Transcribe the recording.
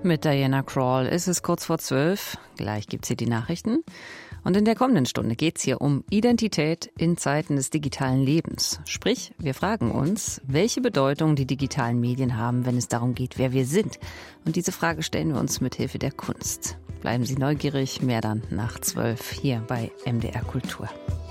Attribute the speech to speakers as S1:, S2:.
S1: Mit Diana Krall ist es kurz vor 12. Gleich gibt's hier die Nachrichten. Und in der kommenden Stunde geht's hier um Identität in Zeiten des digitalen Lebens. Sprich, wir fragen uns, welche Bedeutung die digitalen Medien haben, wenn es darum geht, wer wir sind. Und diese Frage stellen wir uns mit Hilfe der Kunst. Bleiben Sie neugierig, mehr dann nach 12 hier bei MDR Kultur.